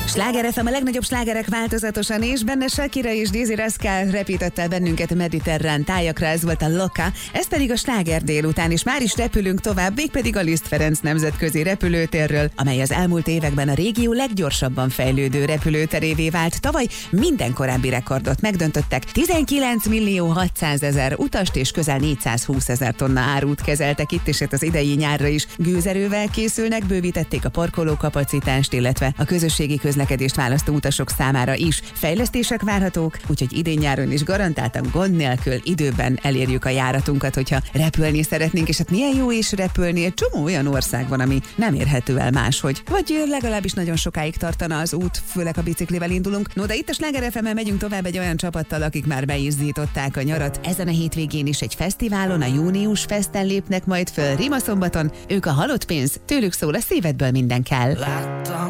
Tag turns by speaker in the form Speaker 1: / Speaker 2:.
Speaker 1: Sláger FM, a legnagyobb slágerek változatosan, és benne Shakira és Dizzy Rascal repített el bennünket a mediterrán tájakra, ez volt a Loca, ez pedig a sláger délután, és már is repülünk tovább, mégpedig a Liszt Ferenc nemzetközi repülőtérről, amely az elmúlt években a régió leggyorsabban fejlődő repülőterévé vált. Tavaly minden korábbi rekordot megdöntöttek, 19.600.000 utast és közel 420.000 tonna árut kezeltek itt, és az idei nyárra is gőzerővel készülnek, bővítették a parkolókapacitást, illetve a közösségi közlekedést választó utasok számára is fejlesztések várhatók, úgyhogy idén-nyáron is garantáltan gond nélkül időben elérjük a járatunkat, hogyha repülni szeretnénk, és hát milyen jó is repülni, egy csomó olyan ország van, ami nem érhető el máshogy, vagy legalábbis nagyon sokáig tartana az út, főleg a biciklivel indulunk. No, de itt a Sláger FM-en megyünk tovább egy olyan csapattal, akik már beizzították a nyarat. Ezen a hétvégén is egy fesztiválon, a Június Festen lépnek majd föl Rimaszombaton. Ők a Halott pénz, tőlük szól a Szívedből minden kell.